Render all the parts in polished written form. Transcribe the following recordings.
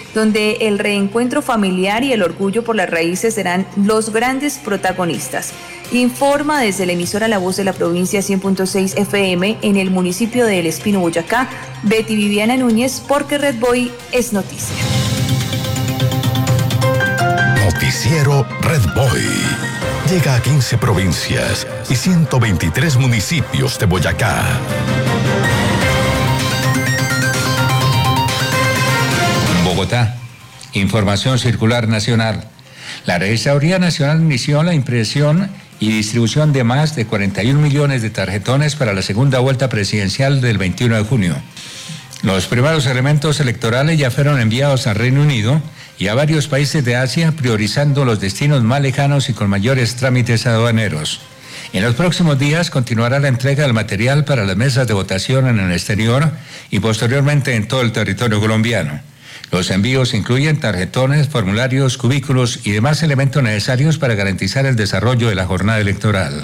donde el reencuentro familiar y el orgullo por las raíces serán los grandes protagonistas. Informa desde la emisora La Voz de la Provincia 100.6 FM en el municipio de El Espino, Boyacá, Betty Viviana Núñez, porque Red Boy es noticia. Noticiero Red Boy. Llega a 15 provincias y 123 municipios de Boyacá. Bogotá. Información circular nacional. La Registraduría Nacional inició la impresión y distribución de más de 41 millones de tarjetones para la segunda vuelta presidencial del 21 de junio. Los primeros elementos electorales ya fueron enviados al Reino Unido y a varios países de Asia, priorizando los destinos más lejanos y con mayores trámites aduaneros. En los próximos días continuará la entrega del material para las mesas de votación en el exterior y posteriormente en todo el territorio colombiano. Los envíos incluyen tarjetones, formularios, cubículos y demás elementos necesarios para garantizar el desarrollo de la jornada electoral.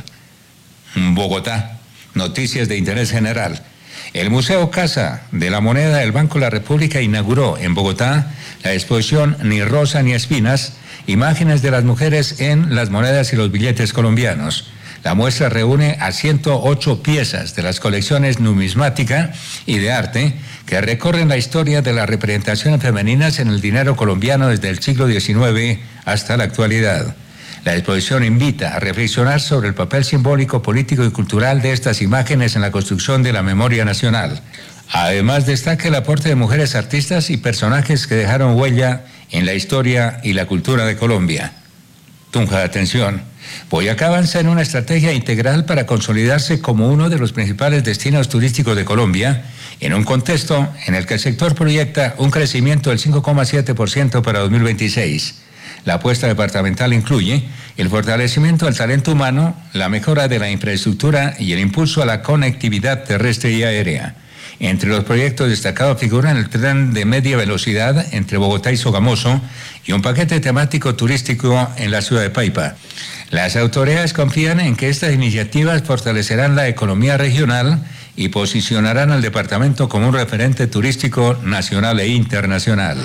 Bogotá. Noticias de interés general. El Museo Casa de la Moneda del Banco de la República inauguró en Bogotá la exposición Ni Rosa ni Espinas, imágenes de las mujeres en las monedas y los billetes colombianos. La muestra reúne a 108 piezas de las colecciones numismática y de arte que recorren la historia de las representaciones femeninas en el dinero colombiano desde el siglo XIX hasta la actualidad. La exposición invita a reflexionar sobre el papel simbólico, político y cultural de estas imágenes en la construcción de la memoria nacional. Además, destaca el aporte de mujeres artistas y personajes que dejaron huella en la historia y la cultura de Colombia. Tunja de atención. Boyacá avanza en una estrategia integral para consolidarse como uno de los principales destinos turísticos de Colombia, en un contexto en el que el sector proyecta un crecimiento del 5,7% para 2026. La apuesta departamental incluye el fortalecimiento del talento humano, la mejora de la infraestructura y el impulso a la conectividad terrestre y aérea. Entre los proyectos destacados figuran el tren de media velocidad entre Bogotá y Sogamoso y un paquete temático turístico en la ciudad de Paipa. Las autoridades confían en que estas iniciativas fortalecerán la economía regional y posicionarán al departamento como un referente turístico nacional e internacional.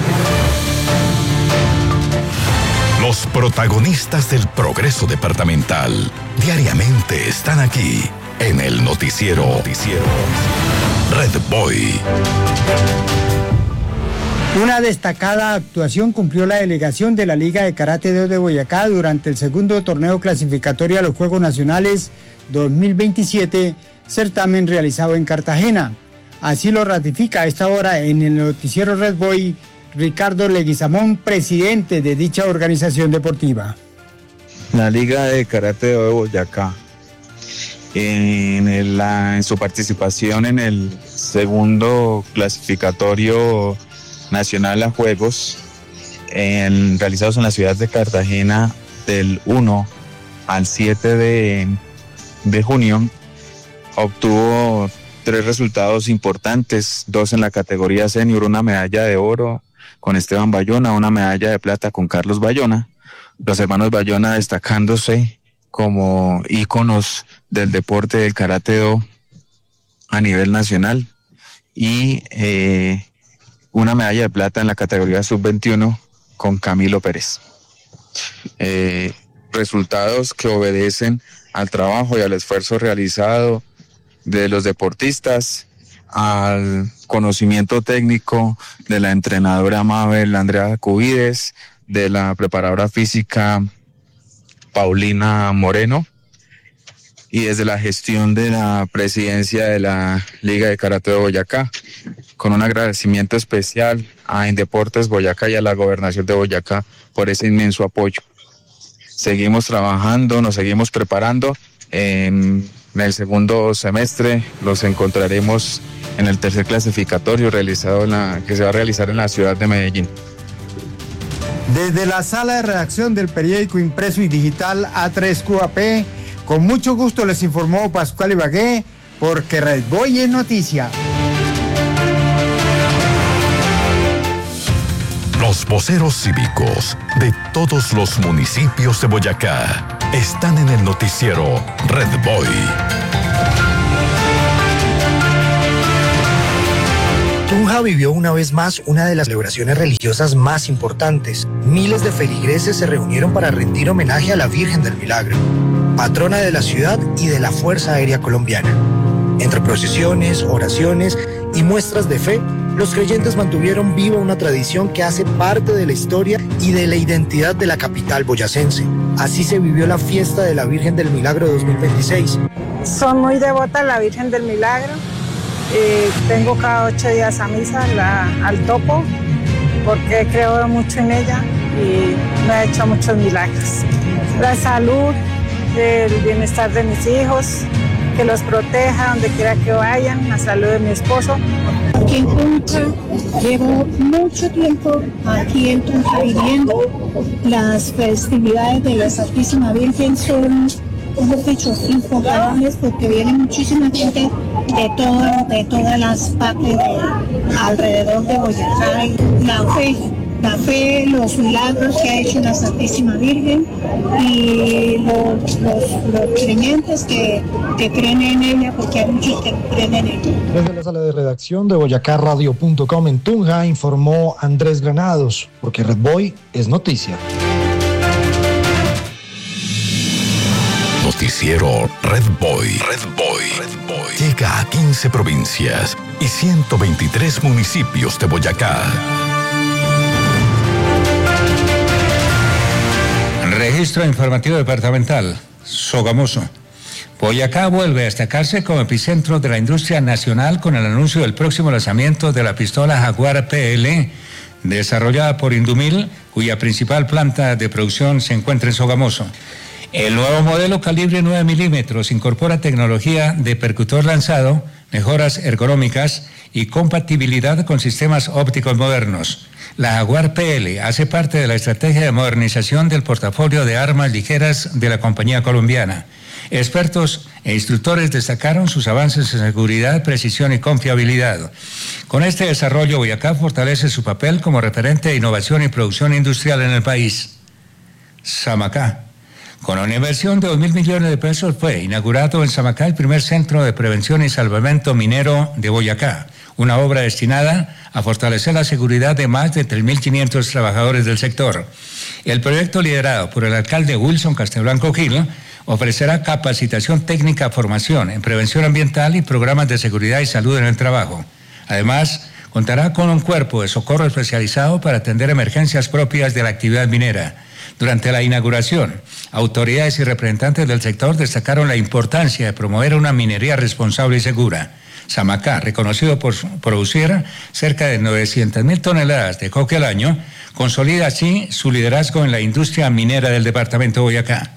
Los protagonistas del progreso departamental diariamente están aquí en el noticiero Red Boy. Una destacada actuación cumplió la delegación de la Liga de Karate Do de Boyacá durante el segundo torneo clasificatorio a los Juegos Nacionales 2027, certamen realizado en Cartagena. Así lo ratifica a esta hora en el noticiero Red Boy Ricardo Leguizamón, presidente de dicha organización deportiva. La Liga de Karate Do de Boyacá, en su participación en el segundo clasificatorio nacional a Juegos realizados en la ciudad de Cartagena del 1 al 7 de junio, obtuvo 3 resultados importantes, 2 en la categoría senior, una medalla de oro con Esteban Bayona, una medalla de plata con Carlos Bayona, los hermanos Bayona destacándose como íconos del deporte del Karate Do a nivel nacional, y una medalla de plata en la categoría sub-21 con Camilo Pérez. Resultados que obedecen al trabajo y al esfuerzo realizado de los deportistas, al conocimiento técnico de la entrenadora Mabel Andrea Cubides, de la preparadora física Paulina Moreno, y desde la gestión de la presidencia de la Liga de Karate de Boyacá, con un agradecimiento especial a Indeportes Boyacá y a la Gobernación de Boyacá por ese inmenso apoyo. Seguimos trabajando, nos seguimos preparando. En el segundo semestre los encontraremos en el tercer clasificatorio que se va a realizar en la ciudad de Medellín. Desde la sala de redacción del periódico impreso y digital A3QAP, con mucho gusto les informó Pascual Ibagué, porque Red Boy es noticia. Los voceros cívicos de todos los municipios de Boyacá están en el noticiero Red Boy. Tunja Tunja vivió una vez más una de las celebraciones religiosas más importantes. Miles de feligreses se reunieron para rendir homenaje a la Virgen del Milagro, patrona de la ciudad y de la Fuerza Aérea Colombiana. Entre procesiones, oraciones y muestras de fe, los creyentes mantuvieron viva una tradición que hace parte de la historia y de la identidad de la capital boyacense. Así se vivió la fiesta de la Virgen del Milagro 2026. Soy muy devota a la Virgen del Milagro. Vengo cada 8 días a misa al topo porque creo mucho en ella y me ha hecho muchos milagros. La salud, el bienestar de mis hijos, que los proteja donde quiera que vayan, la salud de mi esposo. Aquí en Tunja, llevo mucho tiempo aquí en Tunja viviendo. Las festividades de la Santísima Virgen son, hemos dicho, incomparables porque viene muchísima gente de todas las partes alrededor de Boyacá. La fe, los milagros que ha hecho la Santísima Virgen y los creyentes que creen en ella, porque hay muchos que creen en ella. Desde la sala de redacción de boyacarradio.com en Tunja informó Andrés Granados, porque Red Boy es noticia. Noticiero Red Boy. Red Boy. Red Boy. Llega a 15 provincias y 123 municipios de Boyacá. Registro informativo departamental. Sogamoso. Boyacá vuelve a destacarse como epicentro de la industria nacional con el anuncio del próximo lanzamiento de la pistola Jaguar PL, desarrollada por Indumil, cuya principal planta de producción se encuentra en Sogamoso. El nuevo modelo calibre 9 milímetros incorpora tecnología de percutor lanzado, mejoras ergonómicas y compatibilidad con sistemas ópticos modernos. La Jaguar PL hace parte de la estrategia de modernización del portafolio de armas ligeras de la compañía colombiana. Expertos e instructores destacaron sus avances en seguridad, precisión y confiabilidad. Con este desarrollo, Boyacá fortalece su papel como referente de innovación y producción industrial en el país. Samacá. Con una inversión de 2.000 millones de pesos fue inaugurado en Samacá el primer centro de prevención y salvamento minero de Boyacá, una obra destinada a fortalecer la seguridad de más de 3.500 trabajadores del sector. El proyecto, liderado por el alcalde Wilson Castelblanco Gil, ofrecerá capacitación técnica, formación en prevención ambiental y programas de seguridad y salud en el trabajo. Además, contará con un cuerpo de socorro especializado para atender emergencias propias de la actividad minera. Durante la inauguración, autoridades y representantes del sector destacaron la importancia de promover una minería responsable y segura. Samacá, reconocido por producir cerca de 900.000 toneladas de coque al año, consolida así su liderazgo en la industria minera del departamento de Boyacá.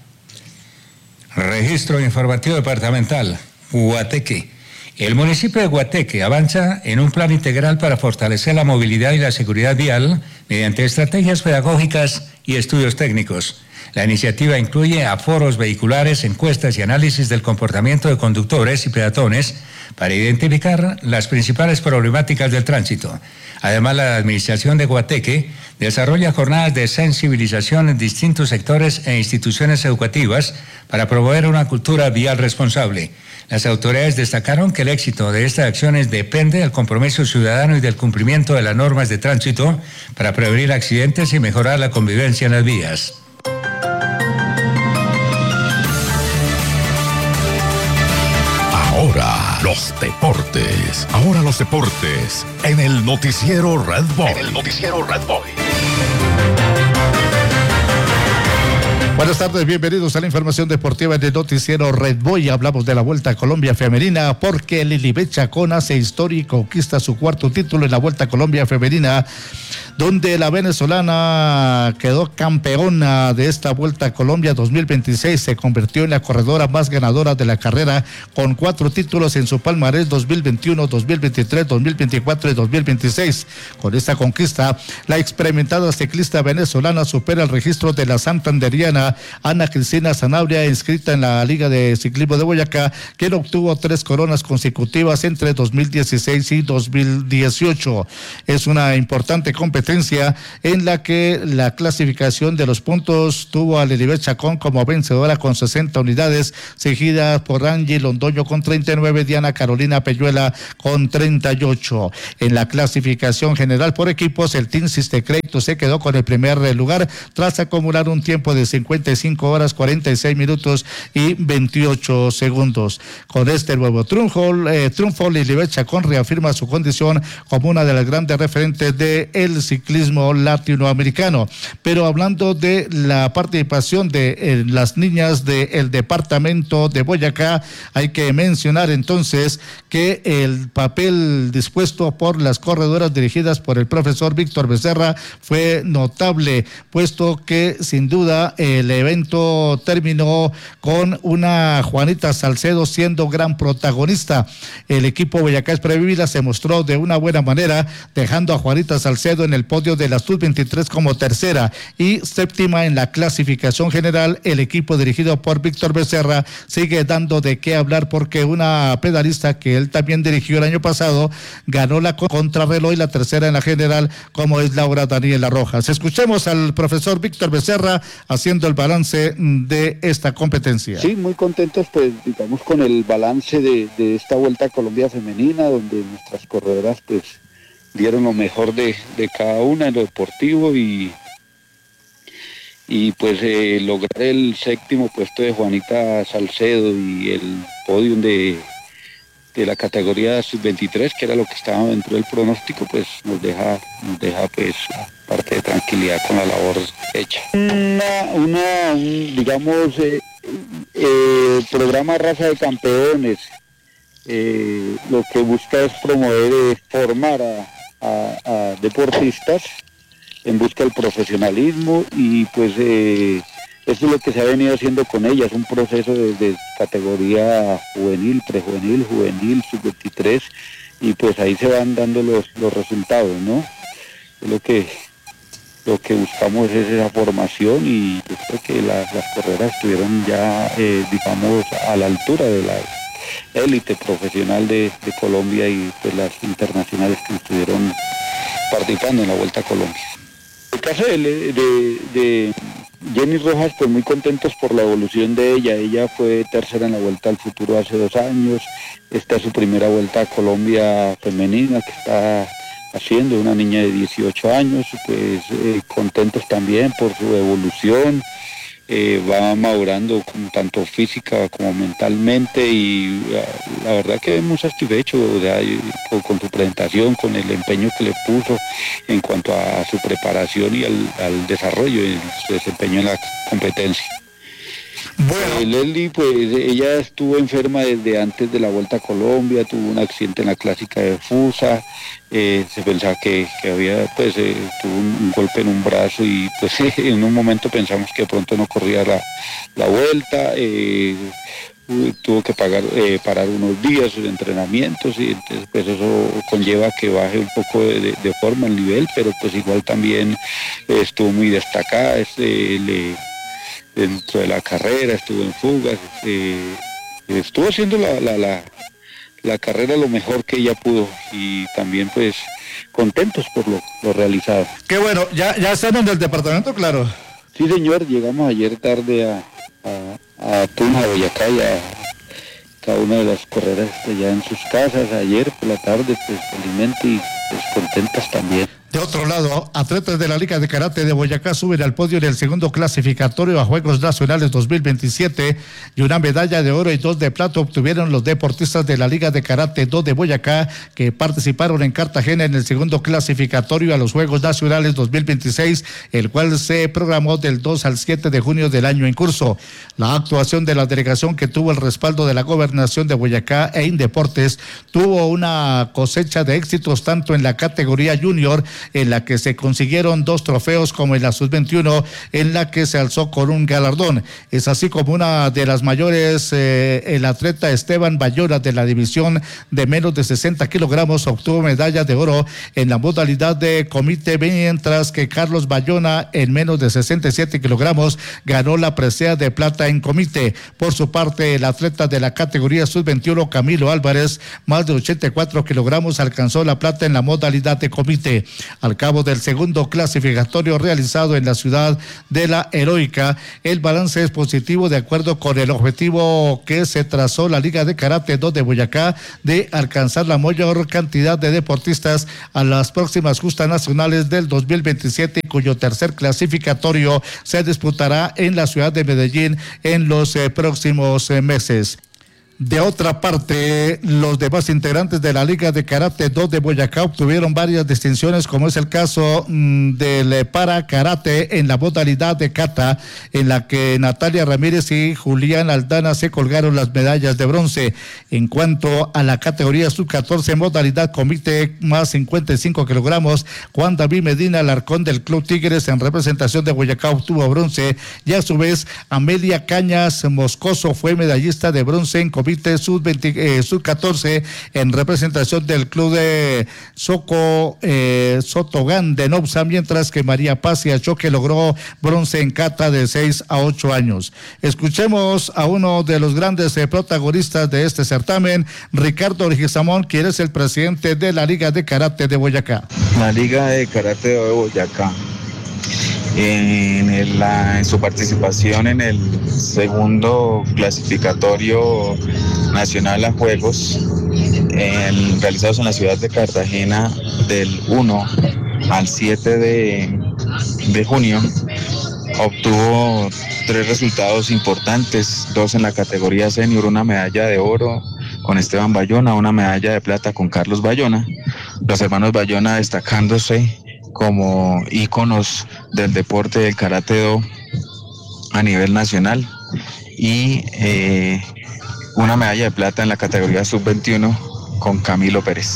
Registro informativo departamental. Guateque. El municipio de Guateque avanza en un plan integral para fortalecer la movilidad y la seguridad vial mediante estrategias pedagógicas y estudios técnicos. La iniciativa incluye aforos vehiculares, encuestas y análisis del comportamiento de conductores y peatones para identificar las principales problemáticas del tránsito. Además, la administración de Guateque desarrolla jornadas de sensibilización en distintos sectores e instituciones educativas para promover una cultura vial responsable. Las autoridades destacaron que el éxito de estas acciones depende del compromiso ciudadano y del cumplimiento de las normas de tránsito para prevenir accidentes y mejorar la convivencia en las vías. Ahora los deportes. Ahora los deportes en el noticiero Red Boy. Buenas tardes, bienvenidos a la información deportiva del noticiero Red Boy. Hablamos de la Vuelta a Colombia Femenina porque Lilibet Chacón hace historia y conquista su cuarto título en la Vuelta a Colombia Femenina, donde la venezolana quedó campeona de esta Vuelta a Colombia 2026. Se convirtió en la corredora más ganadora de la carrera con 4 títulos en su palmarés 2021, 2023, 2024 y 2026. Con esta conquista, la experimentada ciclista venezolana supera el registro de la santanderiana Ana Cristina Sanabria, inscrita en la Liga de Ciclismo de Boyacá, quien obtuvo 3 coronas consecutivas entre 2016 y 2018. Es una importante competencia competencia en la que la clasificación de los puntos tuvo a Lilibet Chacón como vencedora con 60 unidades, seguida por Angie Londoño con 39, Diana Carolina Peyuela con 38. En la clasificación general por equipos, el Team Sistecrédito se quedó con el primer lugar tras acumular un tiempo de 55 horas, 46 minutos y 28 segundos. Con este nuevo triunfo, Lilibet Chacón reafirma su condición como una de las grandes referentes del ciclismo latinoamericano. Pero hablando de la participación de las niñas del departamento de Boyacá, hay que mencionar entonces que el papel dispuesto por las corredoras dirigidas por el profesor Víctor Becerra fue notable, puesto que sin duda el evento terminó con una Juanita Salcedo siendo gran protagonista. El equipo Boyacá Esprevívila se mostró de una buena manera, dejando a Juanita Salcedo en el podio de la Sub-23 como tercera y séptima en la clasificación general. El equipo dirigido por Víctor Becerra sigue dando de qué hablar, porque una pedalista que él también dirigió el año pasado ganó la contrarreloj y la tercera en la general, como es Laura Daniela Rojas. Escuchemos al profesor Víctor Becerra haciendo el balance de esta competencia. Sí, muy contentos, pues digamos, con el balance de esta Vuelta a Colombia femenina, donde nuestras corredoras pues dieron lo mejor de cada una en lo deportivo y pues lograr el séptimo puesto de Juanita Salcedo y el podium de la categoría sub-23, que era lo que estaba dentro del pronóstico, pues nos deja pues parte de tranquilidad con la labor hecha. Digamos, programa Raza de Campeones, lo que busca es promover, formar a deportistas en busca del profesionalismo, y pues eso es lo que se ha venido haciendo con ellas, un proceso desde categoría juvenil, prejuvenil, juvenil, sub-23, y pues ahí se van dando los resultados, ¿no? Lo que buscamos es esa formación, y yo creo que las corredoras estuvieron ya, digamos, a la altura de la élite profesional de Colombia, y pues las internacionales que estuvieron participando en la Vuelta a Colombia. En el caso de Jenny Rojas, pues muy contentos por la evolución de ella. Ella fue tercera en la Vuelta al Futuro hace 2 años. Esta es su primera Vuelta a Colombia femenina que está haciendo, una niña de 18 años, pues contentos también por su evolución. Va madurando tanto física como mentalmente, y la verdad que muy satisfecho con su presentación, con el empeño que le puso en cuanto a su preparación y al desarrollo y su desempeño en la competencia. Bueno, Leslie, pues ella estuvo enferma desde antes de la Vuelta a Colombia, tuvo un accidente en la clásica de Fusa, se pensaba que había, pues tuvo un golpe en un brazo, y pues en un momento pensamos que de pronto no corría la vuelta, tuvo que parar unos días sus entrenamientos, y entonces pues eso conlleva que baje un poco de forma, el nivel, pero pues igual también estuvo muy destacada, dentro de la carrera, estuvo en fugas, estuvo haciendo la carrera lo mejor que ella pudo, y también pues contentos por lo realizado. Qué bueno, ¿ya están en el departamento, claro? Sí, señor, llegamos ayer tarde a Tuna, Boyacá, y a cada una de las correras ya en sus casas. Ayer por la tarde, pues felizmente, y pues contentas también. De otro lado, atletas de la Liga de Karate de Boyacá suben al podio en el segundo clasificatorio a Juegos Nacionales 2027, y una medalla de oro y 2 de plata obtuvieron los deportistas de la Liga de Karate 2 de Boyacá, que participaron en Cartagena en el segundo clasificatorio a los Juegos Nacionales 2026, el cual se programó del 2 al 7 de junio del año en curso. La actuación de la delegación, que tuvo el respaldo de la Gobernación de Boyacá e Indeportes, tuvo una cosecha de éxitos tanto en la categoría junior, en la que se consiguieron 2 trofeos, como en la sub-21, en la que se alzó con un galardón. Es así como una de las mayores, el atleta Esteban Bayona, de la división de menos de 60 kilogramos, obtuvo medalla de oro en la modalidad de comité, mientras que Carlos Bayona, en menos de 67 kilogramos, ganó la presea de plata en comité. Por su parte, el atleta de la categoría sub-21, Camilo Álvarez, más de 84 kilogramos, alcanzó la plata en la modalidad de comité. Al cabo del segundo clasificatorio realizado en la ciudad de La Heroica, el balance es positivo de acuerdo con el objetivo que se trazó la Liga de Karate Do de Boyacá de alcanzar la mayor cantidad de deportistas a las próximas justas nacionales del 2027, cuyo tercer clasificatorio se disputará en la ciudad de Medellín en los próximos meses. De otra parte, los demás integrantes de la Liga de Karate Do de Boyacá obtuvieron varias distinciones, como es el caso del para karate en la modalidad de kata, en la que Natalia Ramírez y Julián Aldana se colgaron las medallas de bronce. En cuanto a la categoría sub-14, modalidad comité más 55 kilogramos, Juan David Medina Alarcón del Club Tigres en representación de Boyacá obtuvo bronce, y a su vez Amelia Cañas Moscoso fue medallista de bronce en comité sub-14 en representación del club de Sotogán de Nopsa, mientras que María Paz y Achoque logró bronce en kata de 6 a 8 años. Escuchemos a uno de los grandes protagonistas de este certamen, Ricardo Orgizamón, quien es el presidente de la Liga de Karate de Boyacá. La Liga de Karate de Boyacá, en su participación en el segundo clasificatorio nacional a Juegos realizados en la ciudad de Cartagena del 1 al 7 de junio, obtuvo 3 resultados importantes, 2 en la categoría senior, una medalla de oro con Esteban Bayona, una medalla de plata con Carlos Bayona, los hermanos Bayona destacándose como íconos del deporte del Karate Do a nivel nacional, y una medalla de plata en la categoría sub-21 con Camilo Pérez.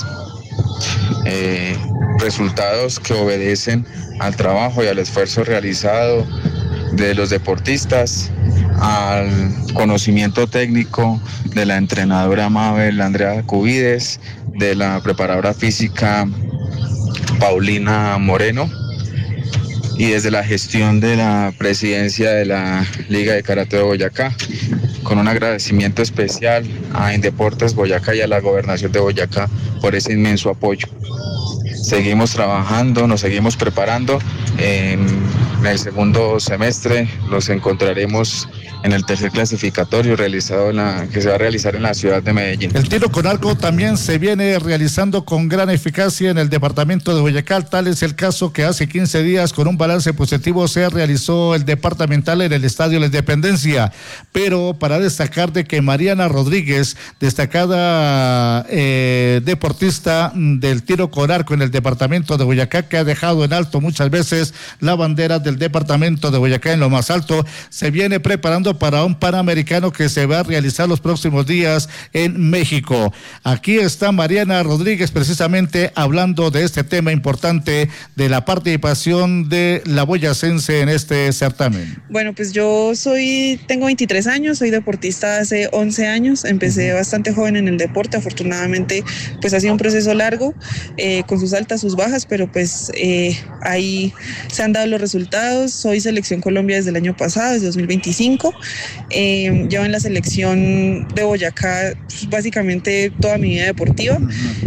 Resultados que obedecen al trabajo y al esfuerzo realizado de los deportistas, al conocimiento técnico de la entrenadora Mabel Andrea Cubides, de la preparadora física Paulina Moreno, y desde la gestión de la presidencia de la Liga de Karate de Boyacá, con un agradecimiento especial a Indeportes Boyacá y a la Gobernación de Boyacá por ese inmenso apoyo. Seguimos trabajando, nos seguimos preparando. En el segundo semestre los encontraremos en el tercer clasificatorio que se va a realizar en la ciudad de Medellín. El tiro con arco también se viene realizando con gran eficacia en el departamento de Boyacá. Tal es el caso que hace 15 días, con un balance positivo, se realizó el departamental en el Estadio La Independencia. Pero para destacar de que Mariana Rodríguez, destacada deportista del tiro con arco en el departamento de Boyacá, que ha dejado en alto muchas veces la bandera del departamento de Boyacá en lo más alto, se viene preparando para un Panamericano que se va a realizar los próximos días en México. Aquí está Mariana Rodríguez precisamente hablando de este tema importante de la participación de la boyacense en este certamen. Bueno, pues yo tengo 23 años, soy deportista hace 11 años, empecé bastante joven en el deporte, afortunadamente pues ha sido un proceso largo, con sus altas, sus bajas, pero pues ahí se han dado los resultados. Soy selección Colombia desde el año pasado, desde 2025. Llevo en la selección de Boyacá pues, básicamente toda mi vida deportiva,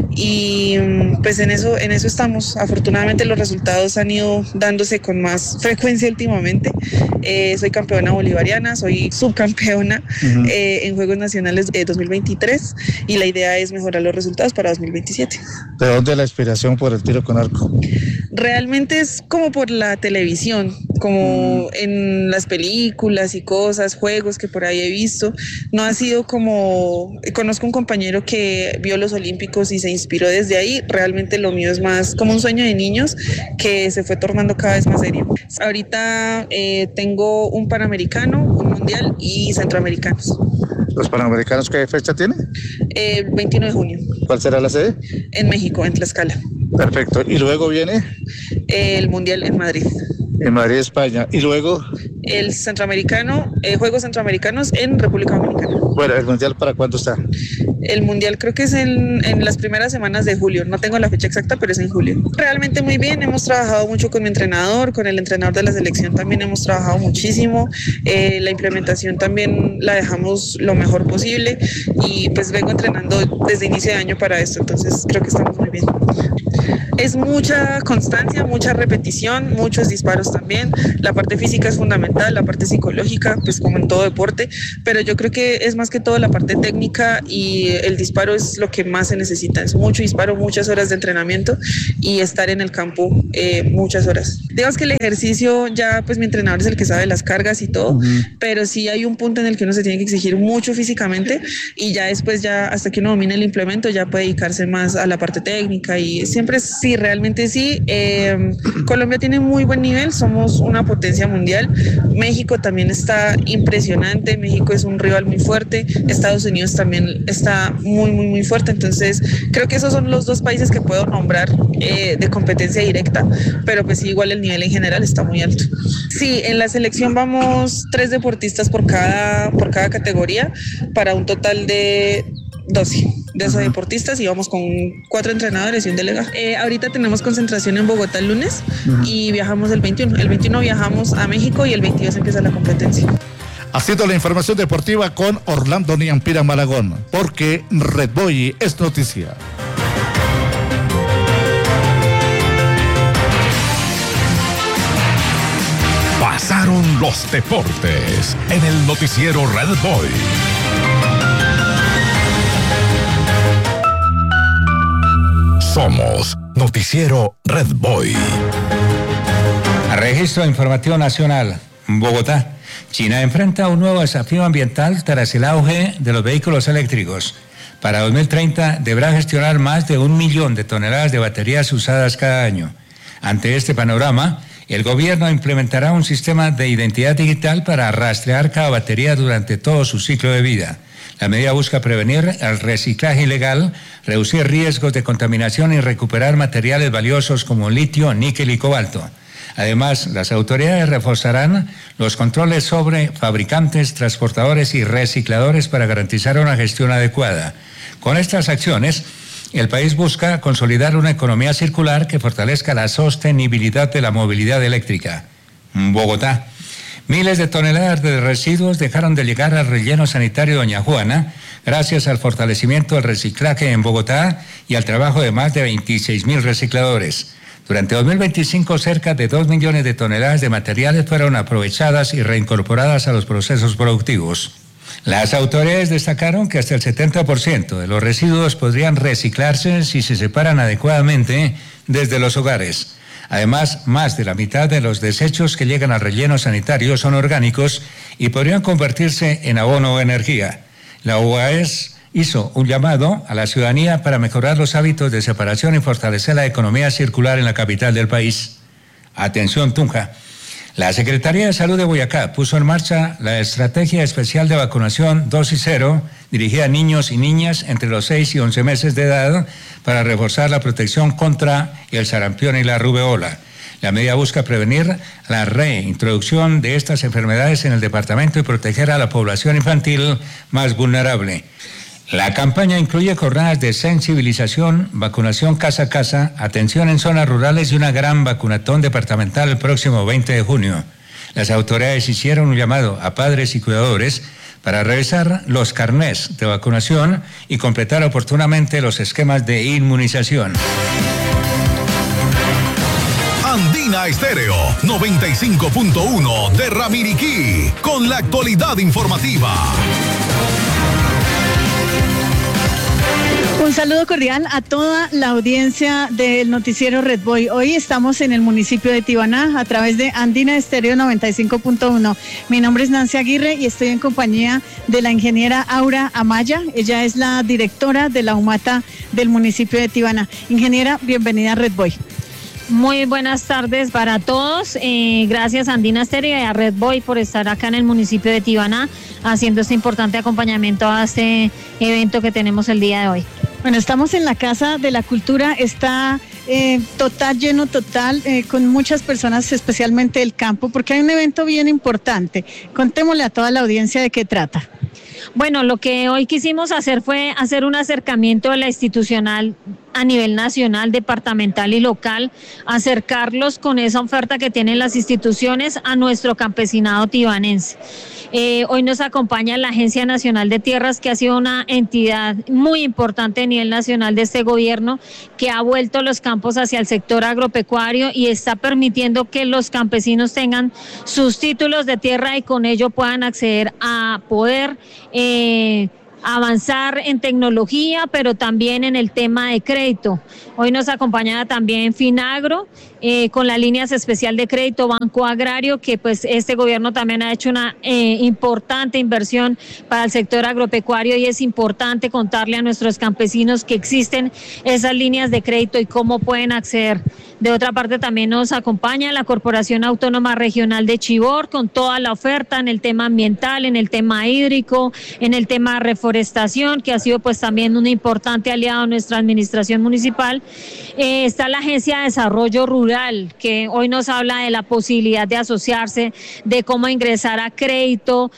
y pues en eso estamos. Afortunadamente los resultados han ido dándose con más frecuencia últimamente. Soy campeona bolivariana, soy subcampeona en Juegos Nacionales de 2023, y la idea es mejorar los resultados para 2027. ¿De dónde la inspiración por el tiro con arco? Realmente es como por la televisión, como en las películas y cosas, juegos que por ahí he visto. No ha sido como, conozco un compañero que vio los Olímpicos y se inspiró desde ahí. Realmente lo mío es más como un sueño de niños que se fue tornando cada vez más serio. Ahorita tengo un Panamericano, un Mundial y Centroamericanos. ¿Los Panamericanos qué fecha tiene? El 21 de junio. ¿Cuál será la sede? En México, en Tlaxcala. Perfecto. ¿Y luego viene? El Mundial en Madrid. En Madrid, España. ¿Y luego? El Centroamericano, Juegos Centroamericanos en República Dominicana. Bueno, ¿el Mundial para cuándo está? El Mundial creo que es en las primeras semanas de julio. No tengo la fecha exacta, pero es en julio. Realmente muy bien. Hemos trabajado mucho con mi entrenador, con el entrenador de la selección también hemos trabajado muchísimo. La implementación también la dejamos lo mejor posible, y pues vengo entrenando desde inicio de año para esto. Entonces creo que estamos muy bien. Es mucha constancia, mucha repetición, muchos disparos también. La parte física es fundamental, la parte psicológica, pues como en todo deporte, pero yo creo que es más que todo la parte técnica y el disparo es lo que más se necesita. Es mucho disparo, muchas horas de entrenamiento y estar en el campo muchas horas. Digamos que el ejercicio ya, pues mi entrenador es el que sabe las cargas y todo, pero sí hay un punto en el que uno se tiene que exigir mucho físicamente y ya después, ya hasta que uno domine el implemento, ya puede dedicarse más a la parte técnica y siempre sí, realmente sí. Colombia tiene muy buen nivel, somos una potencia mundial. México también está impresionante, México es un rival muy fuerte, Estados Unidos también está muy fuerte, entonces creo que esos son los dos países que puedo nombrar de competencia directa, pero pues sí, igual el nivel en general está muy alto. Sí, en la selección vamos 3 deportistas por cada categoría para un total de 12 deportistas y vamos con 4 entrenadores y un delegado. Ahorita tenemos concentración en Bogotá el lunes y viajamos el 21. El 21 viajamos a México y el 22 empieza la competencia. Haciendo la información deportiva con Orlando Niampira Malagón, porque Red Boy es noticia. Pasaron los deportes en el noticiero Red Boy. Somos Noticiero Red Boy. Registro informativo nacional. Bogotá. China enfrenta un nuevo desafío ambiental tras el auge de los vehículos eléctricos. Para 2030 deberá gestionar más de 1 millón de toneladas de baterías usadas cada año. Ante este panorama, el gobierno implementará un sistema de identidad digital para rastrear cada batería durante todo su ciclo de vida. La medida busca prevenir el reciclaje ilegal, reducir riesgos de contaminación y recuperar materiales valiosos como litio, níquel y cobalto. Además, las autoridades reforzarán los controles sobre fabricantes, transportadores y recicladores para garantizar una gestión adecuada. Con estas acciones, el país busca consolidar una economía circular que fortalezca la sostenibilidad de la movilidad eléctrica. Bogotá. Miles de toneladas de residuos dejaron de llegar al relleno sanitario Doña Juana gracias al fortalecimiento del reciclaje en Bogotá y al trabajo de más de 26.000 recicladores. Durante 2025, cerca de 2 millones de toneladas de materiales fueron aprovechadas y reincorporadas a los procesos productivos. Las autoridades destacaron que hasta el 70% de los residuos podrían reciclarse si se separan adecuadamente desde los hogares. Además, más de la mitad de los desechos que llegan al relleno sanitario son orgánicos y podrían convertirse en abono o energía. La UAS hizo un llamado a la ciudadanía para mejorar los hábitos de separación y fortalecer la economía circular en la capital del país. Atención, Tunja. La Secretaría de Salud de Boyacá puso en marcha la Estrategia Especial de Vacunación Dosis Cero, dirigida a niños y niñas entre los 6 y 11 meses de edad, para reforzar la protección contra el sarampión y la rubeola. La medida busca prevenir la reintroducción de estas enfermedades en el departamento y proteger a la población infantil más vulnerable. La campaña incluye jornadas de sensibilización, vacunación casa a casa, atención en zonas rurales y una gran vacunatón departamental el próximo 20 de junio. Las autoridades hicieron un llamado a padres y cuidadores para revisar los carnés de vacunación y completar oportunamente los esquemas de inmunización. Andina Estéreo 95.1 de Ramiriquí, con la actualidad informativa. Un saludo cordial a toda la audiencia del noticiero Red Boy. Hoy estamos en el municipio de Tibaná a través de Andina Estéreo 95.1. Mi nombre es Nancy Aguirre y estoy en compañía de la ingeniera Aura Amaya. Ella es la directora de la UMATA del municipio de Tibaná. Ingeniera, bienvenida a Red Boy. Muy buenas tardes para todos. Gracias a Andina Estéreo y a Red Boy por estar acá en el municipio de Tibaná haciendo este importante acompañamiento a este evento que tenemos el día de hoy. Bueno, estamos en la Casa de la Cultura, está lleno total, con muchas personas, especialmente del campo, porque hay un evento bien importante. Contémosle a toda la audiencia de qué trata. Bueno, lo que hoy quisimos hacer fue hacer un acercamiento de la institucional a nivel nacional, departamental y local, acercarlos con esa oferta que tienen las instituciones a nuestro campesinado tibanense. Hoy nos acompaña la Agencia Nacional de Tierras, que ha sido una entidad muy importante a nivel nacional de este gobierno, que ha vuelto los campos hacia el sector agropecuario y está permitiendo que los campesinos tengan sus títulos de tierra y con ello puedan acceder a poder avanzar en tecnología, pero también en el tema de crédito. Hoy nos acompaña también Finagro, con las líneas especial de crédito Banco Agrario, que pues este gobierno también ha hecho una importante inversión para el sector agropecuario y es importante contarle a nuestros campesinos que existen esas líneas de crédito y cómo pueden acceder. De otra parte también nos acompaña la Corporación Autónoma Regional de Chivor con toda la oferta en el tema ambiental, en el tema hídrico, en el tema de reforestación, que ha sido pues también un importante aliado de nuestra administración municipal. Está la Agencia de Desarrollo Rural, que hoy nos habla de la posibilidad de asociarse, de cómo ingresar a crédito,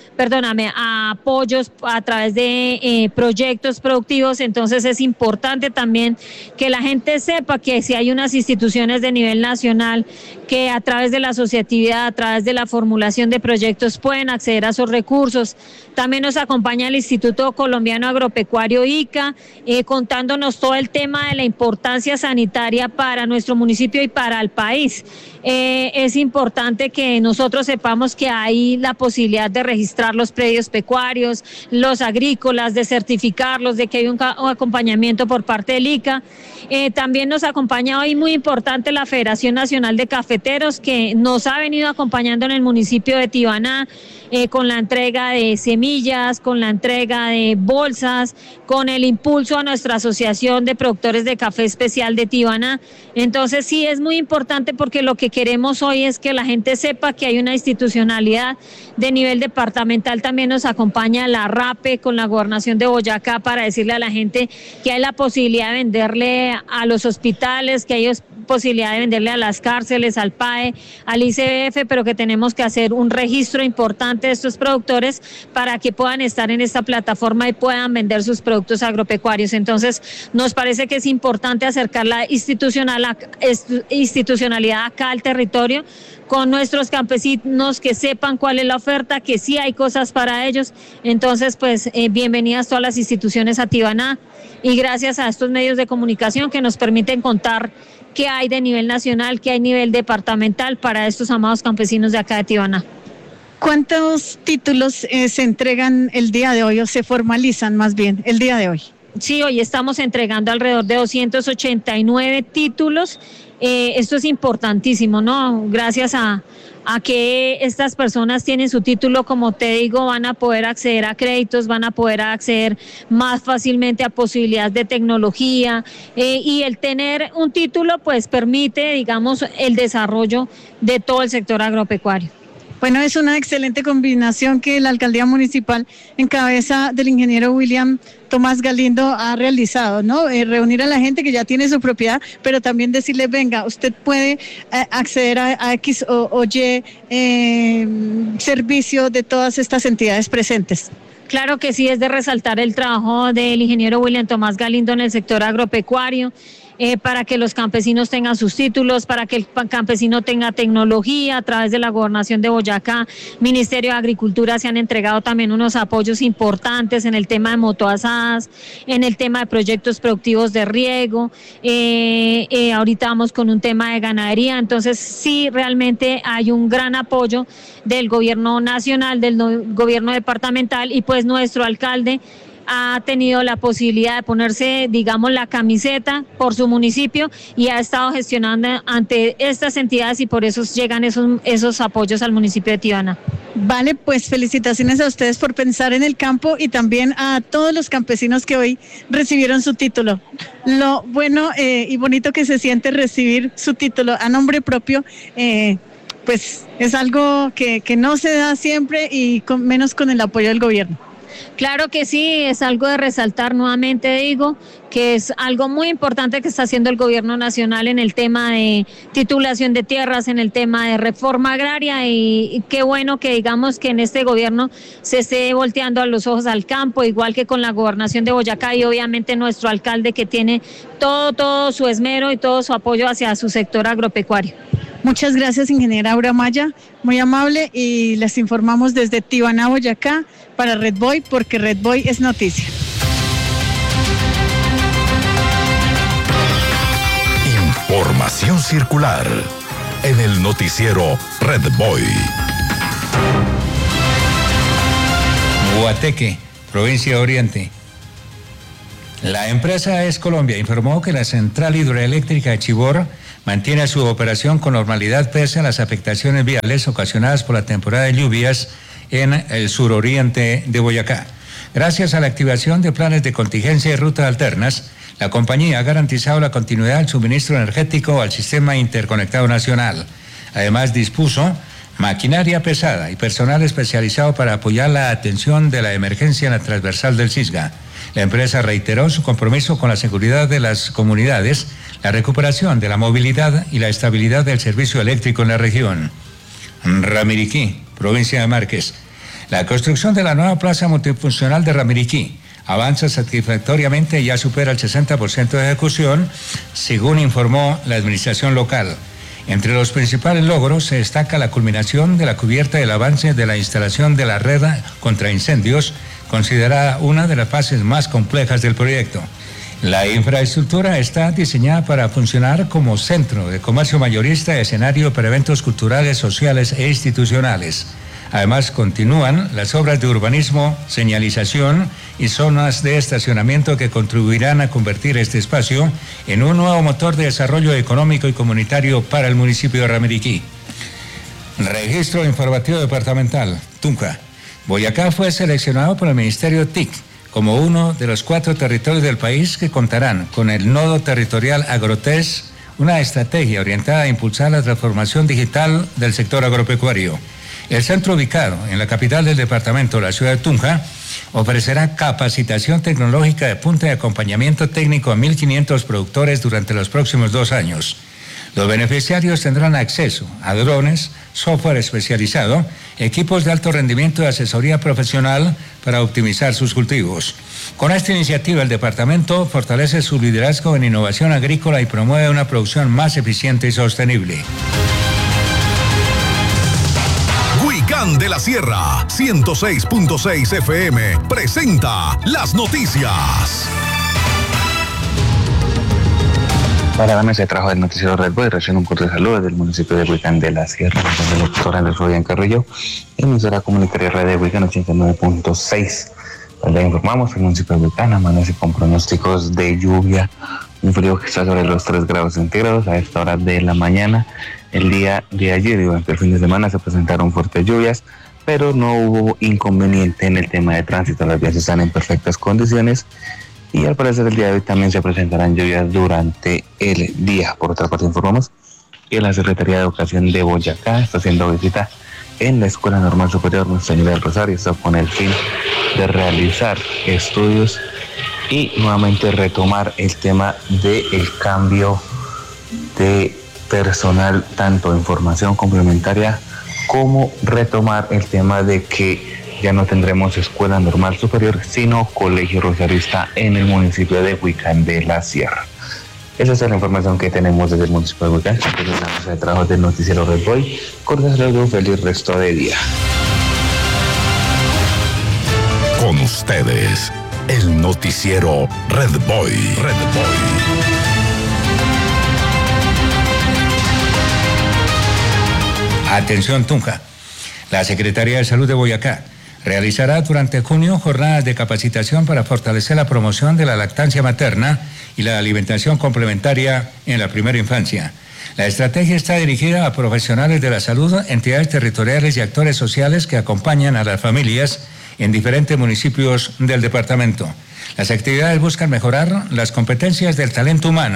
a apoyos a través de proyectos productivos. Entonces es importante también que la gente sepa que si hay unas instituciones de nivel nacional que a través de la asociatividad, a través de la formulación de proyectos pueden acceder a esos recursos. También nos acompaña el Instituto Colombiano Agropecuario ICA, contándonos todo el tema de la importancia sanitaria para nuestro municipio y para el país. Es importante que nosotros sepamos que hay la posibilidad de registrar los predios pecuarios, los agrícolas, de certificarlos, de que hay un acompañamiento por parte del ICA. También nos acompaña hoy muy importante la Federación Nacional de Cafeteros, que nos ha venido acompañando en el municipio de Tibaná, con la entrega de semillas, con la entrega de bolsas, con el impulso a nuestra Asociación de Productores de Café Especial de Tibaná. Entonces sí es muy importante porque lo que queremos hoy es que la gente sepa que hay una institucionalidad de nivel departamental. También nos acompaña la RAPE con la Gobernación de Boyacá para decirle a la gente que hay la posibilidad de venderle a los hospitales, que hay posibilidad de venderle a las cárceles, al PAE, al ICBF, pero que tenemos que hacer un registro importante de estos productores para que puedan estar en esta plataforma y puedan vender sus productos agropecuarios. Entonces, nos parece que es importante acercar la institucionalidad acá al territorio con nuestros campesinos, que sepan cuál es la oferta, que sí hay cosas para ellos. Entonces, pues, bienvenidas todas las instituciones a Tibaná y gracias a estos medios de comunicación que nos permiten contar qué hay de nivel nacional, qué hay a nivel departamental para estos amados campesinos de acá de Tibaná. ¿Cuántos títulos se entregan el día de hoy o se formalizan más bien el día de hoy? Sí, hoy estamos entregando alrededor de 289 títulos. Esto es importantísimo, ¿no? Gracias a que estas personas tienen su título, como te digo, van a poder acceder a créditos, van a poder acceder más fácilmente a posibilidades de tecnología y el tener un título pues permite, digamos, el desarrollo de todo el sector agropecuario. Bueno, es una excelente combinación que la alcaldía municipal en cabeza del ingeniero William Tomás Galindo ha realizado, ¿no? Reunir a la gente que ya tiene su propiedad, pero también decirle, venga, usted puede acceder a X o Y servicio de todas estas entidades presentes. Claro que sí, es de resaltar el trabajo del ingeniero William Tomás Galindo en el sector agropecuario. Para que los campesinos tengan sus títulos, para que el campesino tenga tecnología. A través de la Gobernación de Boyacá, Ministerio de Agricultura, se han entregado también unos apoyos importantes en el tema de motoasadas, en el tema de proyectos productivos de riego. Ahorita vamos con un tema de ganadería. Entonces sí, realmente hay un gran apoyo del gobierno nacional, del gobierno departamental, y pues nuestro alcalde ha tenido la posibilidad de ponerse, digamos, la camiseta por su municipio y ha estado gestionando ante estas entidades y por eso llegan esos apoyos al municipio de Tibaná. Vale, pues felicitaciones a ustedes por pensar en el campo y también a todos los campesinos que hoy recibieron su título. Lo bueno y bonito que se siente recibir su título a nombre propio, pues es algo que no se da siempre y menos con el apoyo del gobierno. Claro que sí, es algo de resaltar nuevamente, digo, que es algo muy importante que está haciendo el gobierno nacional en el tema de titulación de tierras, en el tema de reforma agraria, y qué bueno que digamos que en este gobierno se esté volteando a los ojos al campo, igual que con la gobernación de Boyacá y obviamente nuestro alcalde que tiene todo su esmero y todo su apoyo hacia su sector agropecuario. Muchas gracias, ingeniera Aura Maya, muy amable, y les informamos desde Tibaná, Boyacá, para Red Boy, porque Red Boy es noticia. Información circular en el noticiero Red Boy. Guateque, provincia de Oriente. La empresa Es Colombia informó que la central hidroeléctrica de Chibor mantiene su operación con normalidad pese a las afectaciones viales ocasionadas por la temporada de lluvias en el suroriente de Boyacá. Gracias a la activación de planes de contingencia y rutas alternas, la compañía ha garantizado la continuidad del suministro energético al sistema interconectado nacional. Además, dispuso maquinaria pesada y personal especializado para apoyar la atención de la emergencia en la transversal del Cisga. La empresa reiteró su compromiso con la seguridad de las comunidades, la recuperación de la movilidad y la estabilidad del servicio eléctrico en la región. Ramiriquí, provincia de Márquez. La construcción de la nueva plaza multifuncional de Ramiriquí avanza satisfactoriamente y ya supera el 60% de ejecución, según informó la administración local. Entre los principales logros se destaca la culminación de la cubierta y el avance de la instalación de la red contra incendios, considerada una de las fases más complejas del proyecto. La infraestructura está diseñada para funcionar como centro de comercio mayorista y escenario para eventos culturales, sociales e institucionales. Además, continúan las obras de urbanismo, señalización y zonas de estacionamiento que contribuirán a convertir este espacio en un nuevo motor de desarrollo económico y comunitario para el municipio de Ramiriquí. Registro informativo departamental, Tunja. Boyacá fue seleccionado por el Ministerio TIC como uno de los 4 territorios del país que contarán con el nodo territorial Agrotes, una estrategia orientada a impulsar la transformación digital del sector agropecuario. El centro, ubicado en la capital del departamento, la ciudad de Tunja, ofrecerá capacitación tecnológica de punta y acompañamiento técnico a 1.500 productores durante los próximos 2 años. Los beneficiarios tendrán acceso a drones, software especializado, equipos de alto rendimiento y asesoría profesional para optimizar sus cultivos. Con esta iniciativa, el departamento fortalece su liderazgo en innovación agrícola y promueve una producción más eficiente y sostenible. Huicán de la Sierra, 106.6 FM, presenta las noticias. Para la mesa de trabajo del noticiero Red Boy, recién un corte de saludos del municipio de Huicán de la Sierra, del doctor Andrés Fabián Carrillo, emisora comunitaria Red de Huicán 89.6. Donde informamos que el municipio de Huicán amanece con pronósticos de lluvia, un frío que está sobre los 3 grados centígrados a esta hora de la mañana. El día de ayer y durante el fin de semana se presentaron fuertes lluvias, pero no hubo inconveniente en el tema de tránsito. Las vías están en perfectas condiciones y al parecer el día de hoy también se presentarán lluvias durante el día. Por otra parte, informamos que la Secretaría de Educación de Boyacá está haciendo visita en la Escuela Normal Superior Nuestra Señora del Rosario, esto con el fin de realizar estudios y nuevamente retomar el tema del cambio de personal, tanto en formación complementaria como retomar el tema de que ya no tendremos Escuela Normal Superior, sino Colegio Rosarista en el municipio de Huicán de la Sierra. Esa es la información que tenemos desde el municipio de Huicán. Esta es la mesa de trabajo del noticiero Red Boy. Cordial saludo, feliz resto de día. Con ustedes, el noticiero Red Boy. Red Boy. Atención, Tunja. La Secretaría de Salud de Boyacá realizará durante junio jornadas de capacitación para fortalecer la promoción de la lactancia materna y la alimentación complementaria en la primera infancia. La estrategia está dirigida a profesionales de la salud, entidades territoriales y actores sociales que acompañan a las familias en diferentes municipios del departamento. Las actividades buscan mejorar las competencias del talento humano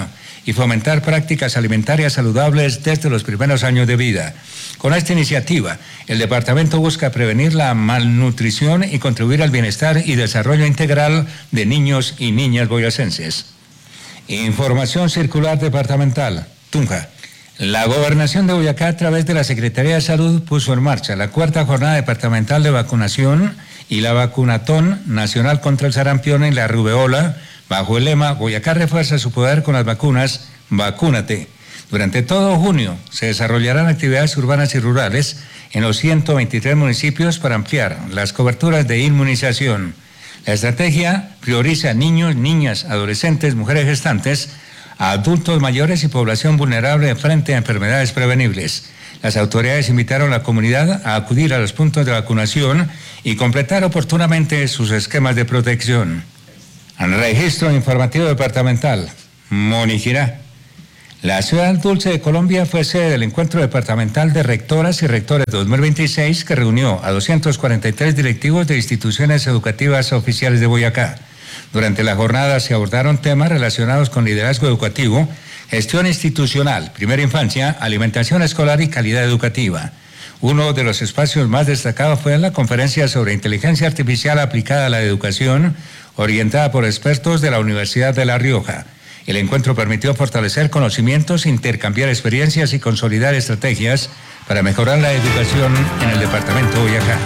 y fomentar prácticas alimentarias saludables desde los primeros años de vida. Con esta iniciativa, el departamento busca prevenir la malnutrición y contribuir al bienestar y desarrollo integral de niños y niñas boyacenses. Información circular departamental. Tunja. La Gobernación de Boyacá, a través de la Secretaría de Salud, puso en marcha la 4ª jornada departamental de vacunación y la vacunatón nacional contra el sarampión y la rubeola, bajo el lema Boyacá refuerza su poder con las vacunas, vacúnate. Durante todo junio se desarrollarán actividades urbanas y rurales en los 123 municipios para ampliar las coberturas de inmunización. La estrategia prioriza a niños, niñas, adolescentes, mujeres gestantes, a adultos mayores y población vulnerable frente a enfermedades prevenibles. Las autoridades invitaron a la comunidad a acudir a los puntos de vacunación y completar oportunamente sus esquemas de protección. Registro informativo departamental. Monijirá. La ciudad dulce de Colombia fue sede del encuentro departamental de rectoras y rectores 2026 que reunió a 243 directivos de instituciones educativas oficiales de Boyacá. Durante la jornada se abordaron temas relacionados con liderazgo educativo, gestión institucional, primera infancia, alimentación escolar y calidad educativa. Uno de los espacios más destacados fue la conferencia sobre inteligencia artificial aplicada a la educación, orientada por expertos de la Universidad de La Rioja. El encuentro permitió fortalecer conocimientos, intercambiar experiencias y consolidar estrategias para mejorar la educación en el departamento de Boyacá.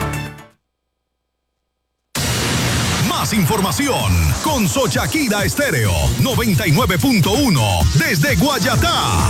Más información con Sochaquira Estéreo 99.1 desde Guayatá.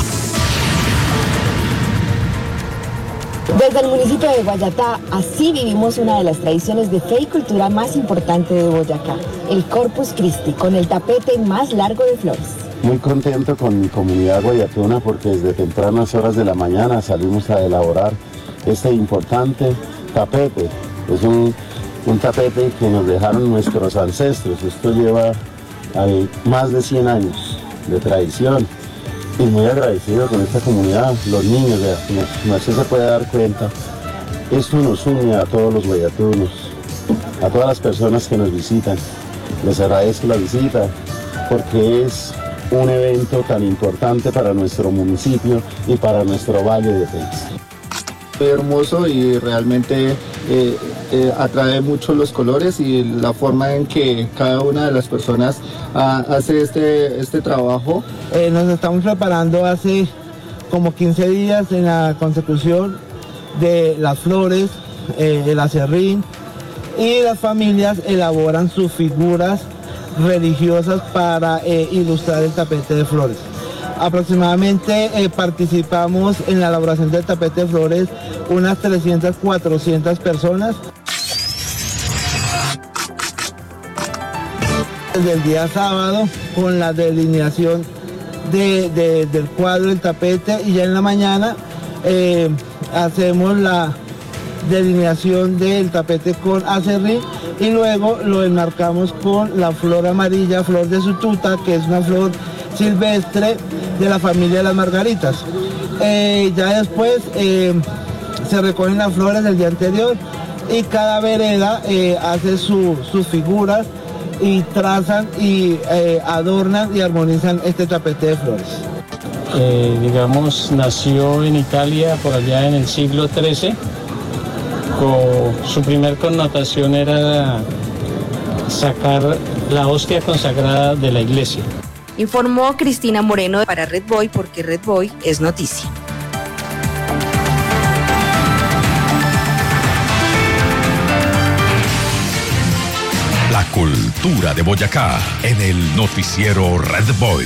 Desde el municipio de Guayatá, así vivimos una de las tradiciones de fe y cultura más importante de Boyacá, el Corpus Christi, con el tapete más largo de flores. Muy contento con mi comunidad guayatuna porque desde tempranas horas de la mañana salimos a elaborar este importante tapete. Es un tapete que nos dejaron nuestros ancestros. Esto lleva más de 100 años de tradición. Y muy agradecido con esta comunidad, los niños, como usted se puede dar cuenta, esto nos une a todos los guayatunos, a todas las personas que nos visitan. Les agradezco la visita porque es un evento tan importante para nuestro municipio y para nuestro Valle de Tenza. Muy hermoso y realmente atrae mucho los colores y la forma en que cada una de las personas hace este trabajo. Nos estamos preparando hace como 15 días en la consecución de las flores, el acerrín, y las familias elaboran sus figuras religiosas para ilustrar el tapete de flores. Aproximadamente participamos en la elaboración del tapete de flores unas 300, 400 personas. Desde el día sábado con la delineación del cuadro del tapete y ya en la mañana hacemos la delineación del tapete con acerrín y luego lo enmarcamos con la flor amarilla, flor de sututa, que es una flor silvestre de la familia de las margaritas. Ya después se recogen las flores del día anterior y cada vereda hace sus figuras y trazan y adornan y armonizan este tapete de flores. Digamos, nació en Italia por allá en el siglo XIII. Su primer connotación era sacar la hostia consagrada de la iglesia. Informó Cristina Moreno para Red Boy, porque Red Boy es noticia. La cultura de Boyacá en el noticiero Red Boy.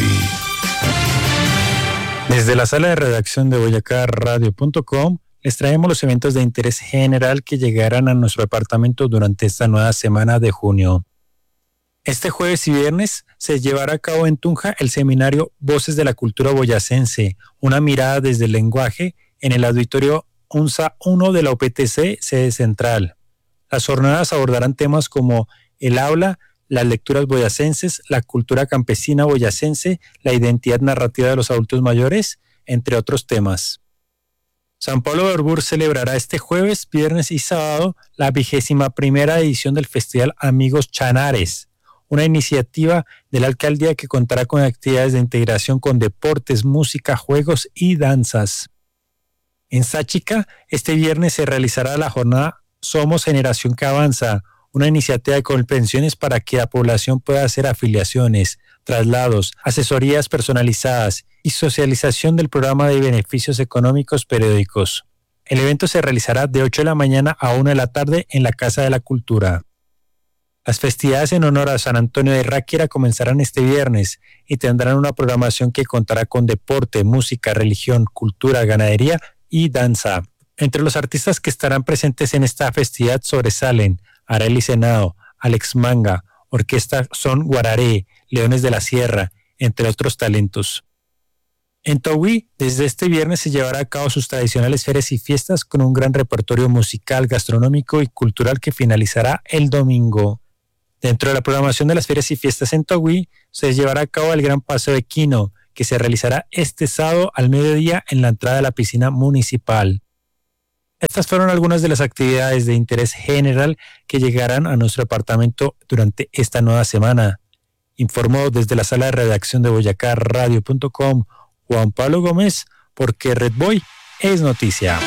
Desde la sala de redacción de boyacarradio.com les traemos los eventos de interés general que llegarán a nuestro departamento durante esta nueva semana de junio. Este jueves y viernes se llevará a cabo en Tunja el seminario Voces de la Cultura Boyacense, una mirada desde el lenguaje en el auditorio UNSA 1 de la UPTC, sede central. Las jornadas abordarán temas como el habla, las lecturas boyacenses, la cultura campesina boyacense, la identidad narrativa de los adultos mayores, entre otros temas. San Pablo de Orbur celebrará este jueves, viernes y sábado la 21ª edición del Festival Amigos Chanares, una iniciativa de la alcaldía que contará con actividades de integración con deportes, música, juegos y danzas. En Sáchica, este viernes se realizará la jornada Somos Generación que Avanza, una iniciativa de Colpensiones para que la población pueda hacer afiliaciones, traslados, asesorías personalizadas y socialización del programa de beneficios económicos periódicos. El evento se realizará de 8 de la mañana a 1 de la tarde en la Casa de la Cultura. Las festividades en honor a San Antonio de Ráquira comenzarán este viernes y tendrán una programación que contará con deporte, música, religión, cultura, ganadería y danza. Entre los artistas que estarán presentes en esta festividad sobresalen Arely Senado, Alex Manga, Orquesta Son Guararé, Leones de la Sierra, entre otros talentos. En Togui, desde este viernes se llevará a cabo sus tradicionales ferias y fiestas con un gran repertorio musical, gastronómico y cultural que finalizará el domingo. Dentro de la programación de las ferias y fiestas en Togui, se llevará a cabo el Gran Paseo Equino, que se realizará este sábado al mediodía en la entrada de la piscina municipal. Estas fueron algunas de las actividades de interés general que llegarán a nuestro departamento durante esta nueva semana. Informó desde la sala de redacción de boyacarradio.com Juan Pablo Gómez, porque Red Boy es noticia.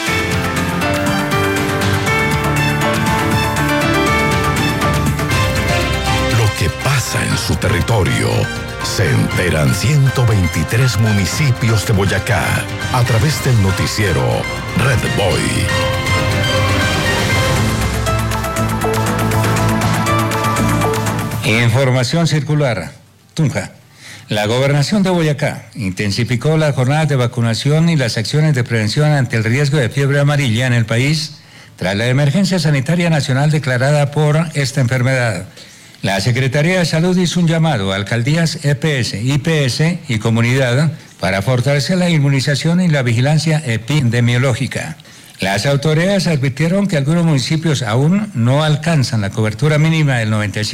Lo que pasa en su territorio se enteran 123 municipios de Boyacá a través del noticiero Red Boy. Información circular. Tunja. La Gobernación de Boyacá intensificó las jornadas de vacunación y las acciones de prevención ante el riesgo de fiebre amarilla en el país tras la emergencia sanitaria nacional declarada por esta enfermedad. La Secretaría de Salud hizo un llamado a alcaldías EPS, IPS y comunidad para fortalecer la inmunización y la vigilancia epidemiológica. Las autoridades advirtieron que algunos municipios aún no alcanzan la cobertura mínima del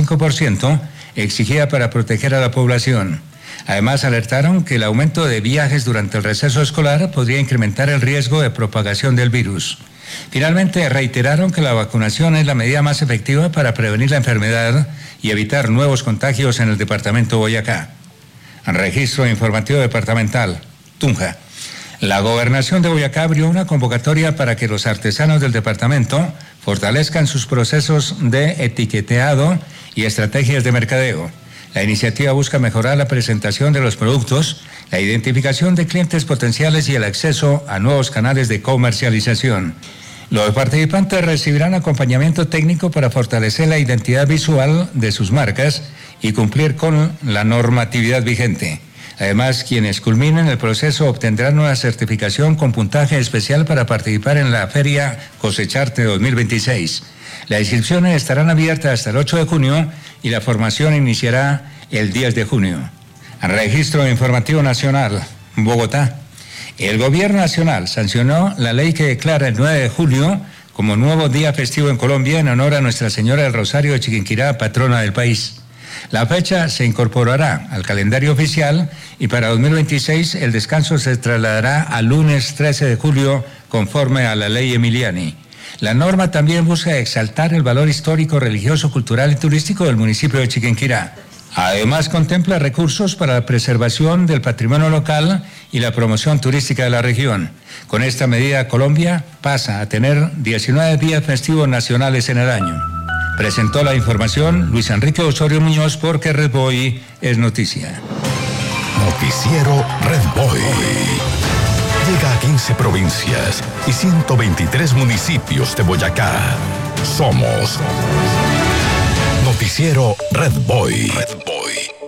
95% exigida para proteger a la población. Además, alertaron que el aumento de viajes durante el receso escolar podría incrementar el riesgo de propagación del virus. Finalmente, reiteraron que la vacunación es la medida más efectiva para prevenir la enfermedad y evitar nuevos contagios en el departamento Boyacá. Registro informativo departamental, Tunja. La Gobernación de Boyacá abrió una convocatoria para que los artesanos del departamento fortalezcan sus procesos de etiquetado y estrategias de mercadeo. La iniciativa busca mejorar la presentación de los productos, la identificación de clientes potenciales y el acceso a nuevos canales de comercialización. Los participantes recibirán acompañamiento técnico para fortalecer la identidad visual de sus marcas y cumplir con la normatividad vigente. Además, quienes culminen el proceso obtendrán una certificación con puntaje especial para participar en la Feria Cosecharte 2026. Las inscripciones estarán abiertas hasta el 8 de junio y la formación iniciará el 10 de junio. Registro informativo nacional, Bogotá. El gobierno nacional sancionó la ley que declara el 9 de julio como nuevo día festivo en Colombia en honor a Nuestra Señora del Rosario de Chiquinquirá, patrona del país. La fecha se incorporará al calendario oficial y para 2026 el descanso se trasladará al lunes 13 de julio conforme a la ley Emiliani. La norma también busca exaltar el valor histórico, religioso, cultural y turístico del municipio de Chiquinquirá. Además, contempla recursos para la preservación del patrimonio local y la promoción turística de la región. Con esta medida, Colombia pasa a tener 19 días festivos nacionales en el año. Presentó la información Luis Enrique Osorio Muñoz, porque Red Boy es noticia. Noticiero Red Boy. Llega a 15 provincias y 123 municipios de Boyacá. Somos Noticiero Red Boy. Red Boy.